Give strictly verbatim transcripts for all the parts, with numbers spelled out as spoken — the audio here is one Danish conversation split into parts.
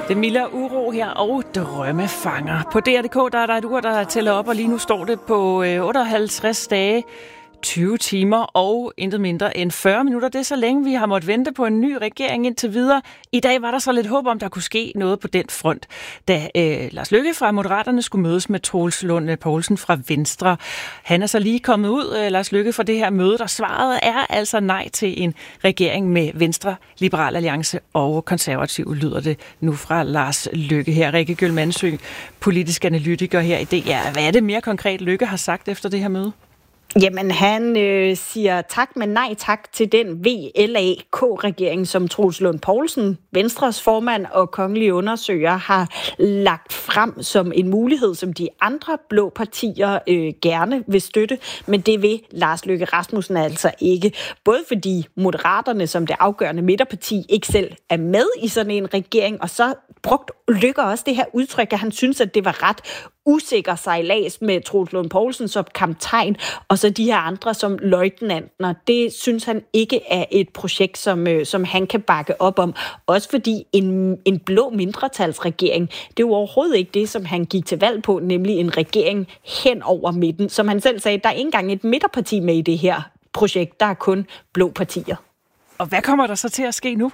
Det milder uro her og drømmefanger. På D R punktum d k der er der et ur, der tæller op, og lige nu står det på otteoghalvtreds dage, tyve timer og intet mindre end fyrre minutter. Det er så længe, vi har måttet vente på en ny regering indtil videre. I dag var der så lidt håb om, der kunne ske noget på den front, da øh, Lars Løkke fra Moderaterne skulle mødes med Troels Lund Poulsen fra Venstre. Han er så lige kommet ud, øh, Lars Løkke, fra det her møde, og svaret er altså nej til en regering med Venstre, Liberal Alliance og Konservative, lyder det nu fra Lars Løkke her. Rikke Gyll-Mansø, politisk analytiker her i D R. Hvad er det mere konkret, Løkke har sagt efter det her møde? Jamen, han øh, siger tak, men nej tak til den V L A K-regering, som Troels Lund Poulsen, Venstres formand og kongelige undersøger, har lagt frem som en mulighed, som de andre blå partier øh, gerne vil støtte. Men det vil Lars Løkke Rasmussen altså ikke. Både fordi Moderaterne, som det afgørende midterparti, ikke selv er med i sådan en regering, og så brugt Løkke også det her udtryk, at han synes, at det var ret usikker sejlads med Troels Lund Poulsen som kaptajn, og så de her andre som løjtnanter. Det synes han ikke er et projekt, som, øh, som han kan bakke op om. Også fordi en, en blå mindretalsregering, det er jo overhovedet ikke det, som han gik til valg på, nemlig en regering hen over midten. Som han selv sagde, der er ikke engang et midterparti med i det her projekt, der er kun blå partier. Og hvad kommer der så til at ske nu?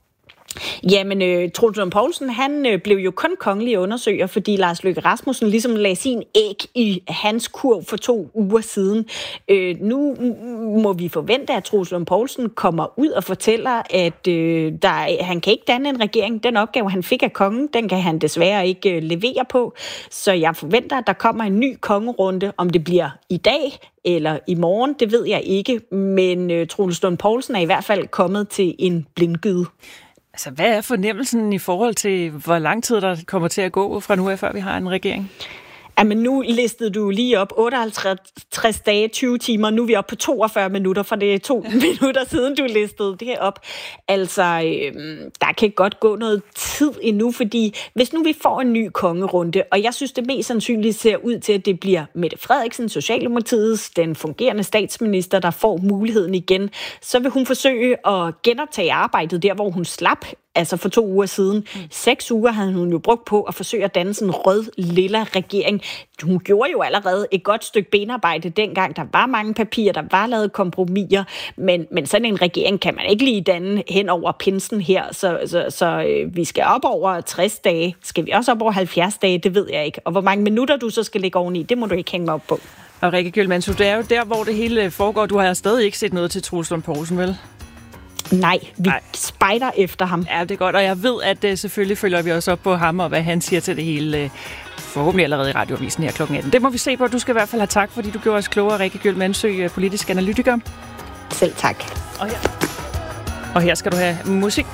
Jamen, øh, Troels Lund Poulsen, han øh, blev jo kun kongelig undersøger, fordi Lars Løkke Rasmussen ligesom lagde sin æg i hans kurv for to uger siden. Øh, nu må vi forvente, at Troels Lund Poulsen kommer ud og fortæller, at øh, der, han kan ikke danne en regering. Den opgave, han fik af kongen, den kan han desværre ikke øh, levere på. Så jeg forventer, at der kommer en ny kongerunde. Om det bliver i dag eller i morgen, det ved jeg ikke. Men øh, Troels Lund Poulsen er i hvert fald kommet til en blindgyde. Altså, hvad er fornemmelsen i forhold til, hvor lang tid der kommer til at gå fra nu af, før vi har en regering? Jamen, nu listede du lige op otteoghalvtreds dage, tyve timer. Nu er vi oppe på toogfyrre minutter, for det er to minutter siden, du listede det her op. Altså, øhm, der kan godt gå noget tid endnu, fordi hvis nu vi får en ny kongerunde, og jeg synes, det mest sandsynligt ser ud til, at det bliver Mette Frederiksen, Socialdemokratiets, den fungerende statsminister, der får muligheden igen, så vil hun forsøge at genoptage arbejdet der, hvor hun slap, altså for to uger siden. Mm. Seks uger havde hun jo brugt på at forsøge at danne sådan en rød-lilla regering. Hun gjorde jo allerede et godt stykke benarbejde dengang. Der var mange papirer, der var lavet kompromiser, men, men sådan en regering kan man ikke lige danne hen over pinsen her. Så, så, så øh, vi skal op over tres dage. Skal vi også op over halvfjerds dage? Det ved jeg ikke. Og hvor mange minutter du så skal lægge oveni, det må du ikke hænge mig op på. Og Rikke Gyll-Mansø, det er jo der, hvor det hele foregår. Du har stadig ikke set noget til Troels Lund Poulsen, vel? Nej, vi Nej. spejder efter ham. Ja, det er godt, og jeg ved, at uh, selvfølgelig følger vi også op på ham, og hvad han siger til det hele, uh, forhåbentlig allerede i Radioavisen her klokken atten. Det må vi se på. Du skal i hvert fald have tak, fordi du gjorde os klogere, Rikke Gyll-Mansø, politisk analytiker. Selv tak. Og her, og her skal du have musik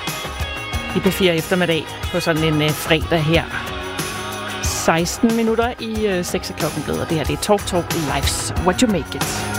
i P fire eftermiddag på sådan en uh, fredag her. seksten minutter i uh, seks klokken blevet, og det her det er Talk Talk Lives What You Make It.